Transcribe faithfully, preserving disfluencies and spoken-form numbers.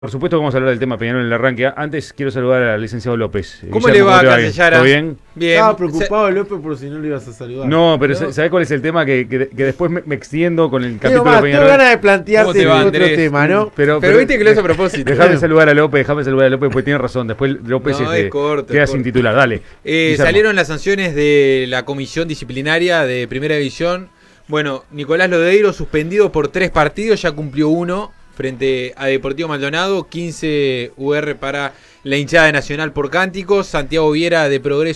Por supuesto que vamos a hablar del tema Peñarol en el arranque. Antes quiero saludar al licenciado López. ¿Cómo Guillermo, le va, ¿cómo te Casellara? ¿Todo bien? Bien. Estaba preocupado Se... López por si no le ibas a saludar. No, pero ¿no? ¿sabés cuál es el tema? Que, que, que después me, me extiendo con el capítulo más, de Peñarol. Tengo ganas de plantearte va, otro tema, ¿no? Pero, pero, pero viste que lo hace a propósito. Dejame saludar a López, dejame saludar a López, porque tiene razón. Después López no, este, es corto, queda es sin corto. titular. Dale. Eh, salieron las sanciones de la comisión disciplinaria de Primera División. Bueno, Nicolás Lodeiro suspendido por tres partidos, ya cumplió uno frente a Deportivo Maldonado, quince U R para la hinchada de Nacional por cánticos, Santiago Viera de Progreso